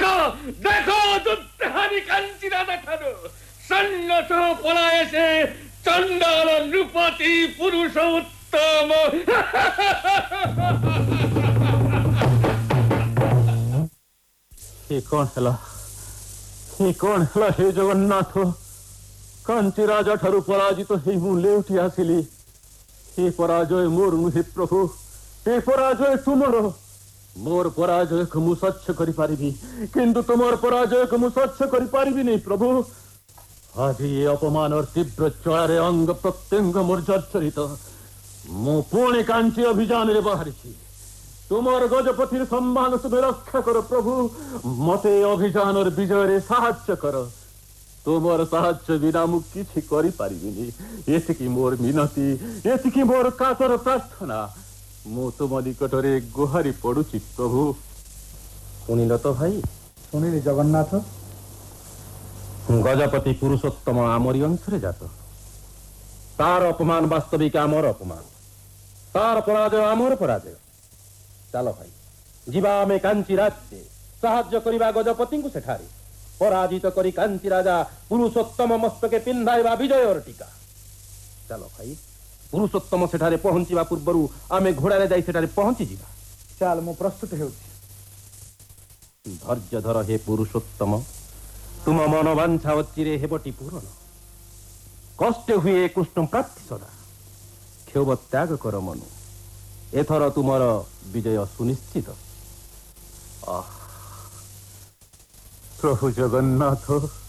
देखो देखो दुत्तहारी कांची राजा ठानु सन्नत पलाय से चंडाल नृपति पुरुषोत्तम हे कौन हला हे जगन्नाथ कांची राजा ठारू पराजित हे मु लेउठी आसिली हे पराजय मोर नुहे प्रभु हे पराजय तुमर मोर पराजय को मु स्वच्छ करि पारिबी किंतु तुमर पराजय को मु स्वच्छ करि पारिबी नहीं प्रभु आज ये अपमान और तीव्र ज्वारे अंग प्रत्यंग मोर जर्जरित मु पुणे कांची अभियान रे बाहरी तुमर गजपतिर सम्मान तुमे रक्षा कर प्रभु मते अभियान और विजय रे साहाय्य कर तुमर साहाय्य बिना मु किछि करि पारिबिनी एतिकी मोर मिनती एतिकी मोर कातर प्रार्थना मु तुम निकट रे गुहारी पडुछि प्रभु सुनिल तो भाई सुनिले जगन्नाथ गजपति पुरुषोत्तम आमरी अंश रे जात तार अपमान वास्तविक आमर अपमान तार पराजय आमर पराजय चलो भाई जीवा में कांची राज्य साहाय्य करिबा गजपति को सेठारे पराजित करी कांची राजा पुरुषोत्तम मस्तके पिंधाइबा विजयर टीका चलो भाई पुरुषोत्तम सेठारे पहुंचीबा पूर्वरु आमे घोड़ारे जाई सेठारे पहुंची जीवा चल मु प्रस्तुत हेउछि धैर्य धर हे पुरुषोत्तम तुम मन वांछा अचिरे हेबटी पूरण कष्ट हुए कृष्ण प्राप्ति सदा क्षोभ त्याग कर मनु एथर तुमर विजय सुनिश्चित प्रभु जगन्नाथ